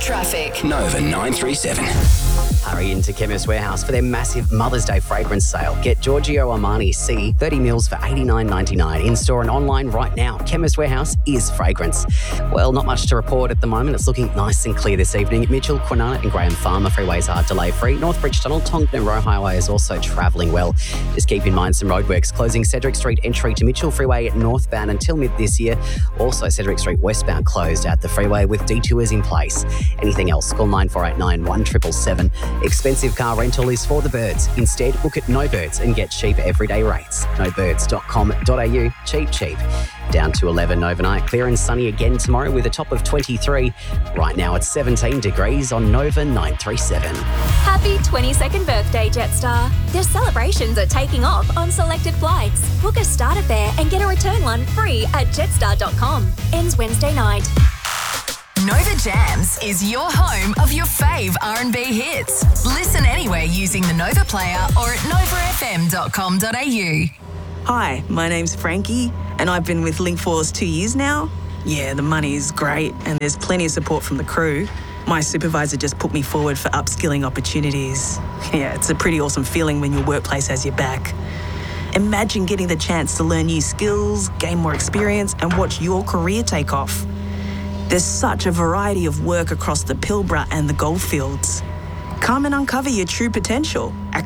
Traffic. Nova 937. Hurry into Chemist Warehouse for their massive Mother's Day fragrance sale. Get Giorgio Armani C 30 mils for $89.99 in-store and online right now. Chemist Warehouse is fragrance. Well, not much to report at the moment. It's looking nice and clear this evening. Mitchell, Kwinana and Graham Farmer freeways are delay-free. Northbridge Tunnel, Tongton Road Highway is also travelling well. Just keep in mind some roadworks closing Cedric Street entry to Mitchell Freeway northbound until mid this year. Also, Cedric Street westbound closed at the freeway with detours in place. Anything else? Call 9489 1777. Expensive car rental is for the birds. Instead, book at No Birds and get cheap everyday rates. nobirds.com.au. Cheap. Down to 11 overnight. Clear and sunny again tomorrow with a top of 23. Right now it's 17 degrees on Nova 937. Happy 22nd birthday, Jetstar. Their celebrations are taking off on selected flights. Book a starter fare and get a return one free at jetstar.com. Ends Wednesday night. Nova Jams is your home of your fave R&B hits. Listen anywhere using the Nova Player or at novafm.com.au. Hi, my name's Frankie, and I've been with Linkforce 2 years now. Yeah, the money's great, and there's plenty of support from the crew. My supervisor just put me forward for upskilling opportunities. Yeah, it's a pretty awesome feeling when your workplace has your back. Imagine getting the chance to learn new skills, gain more experience, and watch your career take off. There's such a variety of work across the Pilbara and the Goldfields. Come and uncover your true potential at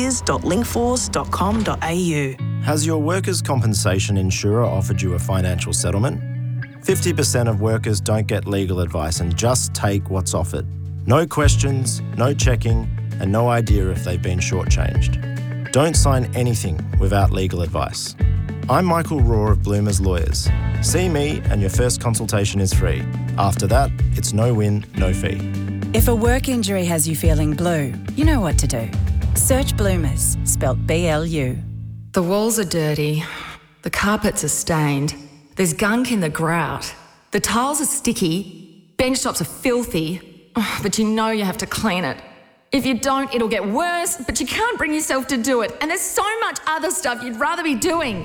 careers.linkforce.com.au. Has your workers' compensation insurer offered you a financial settlement? 50% of workers don't get legal advice and just take what's offered. No questions, no checking, and no idea if they've been shortchanged. Don't sign anything without legal advice. I'm Michael Raw of Bloomers Lawyers. See me and your first consultation is free. After that, it's no win, no fee. If a work injury has you feeling blue, you know what to do. Search Bloomers, spelt B-L-U. The walls are dirty. The carpets are stained. There's gunk in the grout. The tiles are sticky. Bench tops are filthy. Oh, but you know you have to clean it. If you don't, it'll get worse, but you can't bring yourself to do it. And there's so much other stuff you'd rather be doing.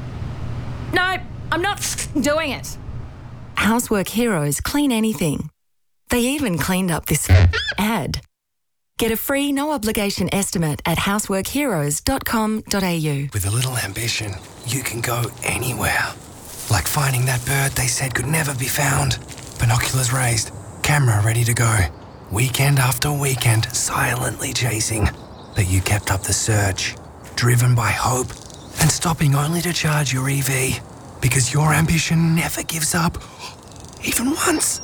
No, I'm not doing it. Housework Heroes clean anything. They even cleaned up this ad. Get a free, no-obligation estimate at houseworkheroes.com.au. With a little ambition, you can go anywhere. Like finding that bird they said could never be found. Binoculars raised, camera ready to go. Weekend after weekend, silently chasing. But you kept up the search, driven by hope, and stopping only to charge your EV. Because your ambition never gives up, even once.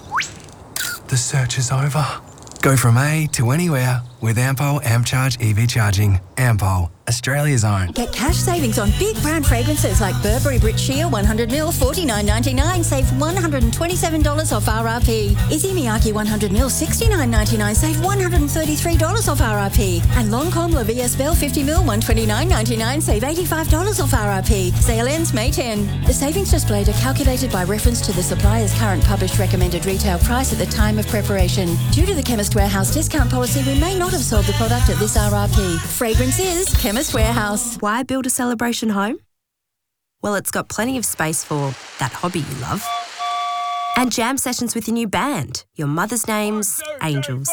The search is over. Go from A to anywhere with Ampol AmpCharge EV charging. Ampol, Australia's own. Get cash savings on big brand fragrances like Burberry Brit Sheer 100ml $49.99. Save $127 off RRP. Izzy Miyake 100ml $69.99. Save $133 off RRP. And Lancôme La Vie Espelle 50ml $129.99. Save $85 off RRP. Sale ends May 10. The savings displayed are calculated by reference to the supplier's current published recommended retail price at the time of preparation. Due to the Chemist Warehouse discount policy, we may not have sold the product at this RRP. Fragrance is Chemist Warehouse. Why build a celebration home? Well, it's got plenty of space for that hobby you love. And jam sessions with your new band, your mother's name's Angels.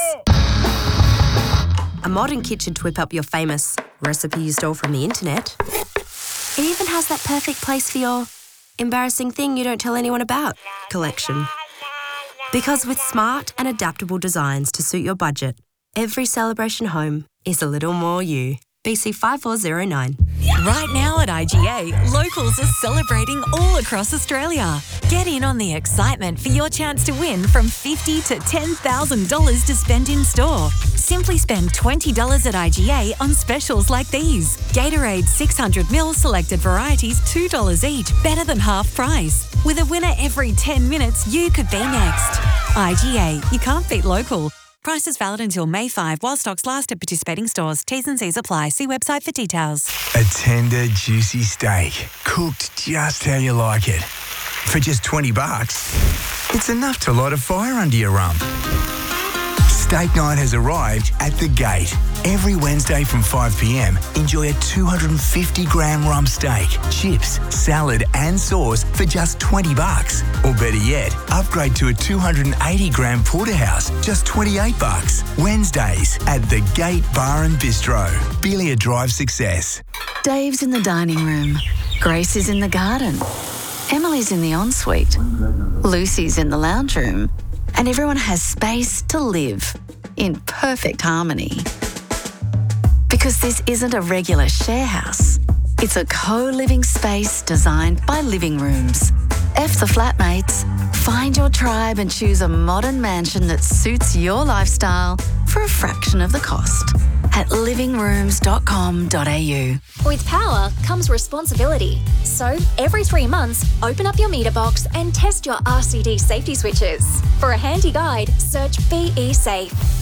A modern kitchen to whip up your famous recipe you stole from the internet. It even has that perfect place for your embarrassing thing you don't tell anyone about collection. Because with smart and adaptable designs to suit your budget, every celebration home is a little more you. BC 5409. Right now at IGA, locals are celebrating all across Australia. Get in on the excitement for your chance to win from $50,000 to $10,000 to spend in store. Simply spend $20 at IGA on specials like these. Gatorade 600ml selected varieties $2 each, better than half price. With a winner every 10 minutes, you could be next. IGA, you can't beat local. Prices valid until May 5 while stocks last at participating stores. T's and C's apply. See website for details. A tender, juicy steak, cooked just how you like it. For just $20, it's enough to light a fire under your rump. Steak night has arrived at The Gate. Every Wednesday from 5 p.m, enjoy a 250-gram rump steak, chips, salad and sauce for just $20. Or better yet, upgrade to a 280-gram porterhouse, just $28. Wednesdays at The Gate Bar and Bistro. Belia Drive Success. Dave's in the dining room. Grace is in the garden. Emily's in the ensuite. Lucy's in the lounge room. And everyone has space to live in perfect harmony. Because this isn't a regular share house. It's a co-living space designed by Living Rooms. F the flatmates. Find your tribe and choose a modern mansion that suits your lifestyle for a fraction of the cost at livingrooms.com.au. With power comes responsibility. So every 3 months, open up your meter box and test your RCD safety switches. For a handy guide, search BE Safe.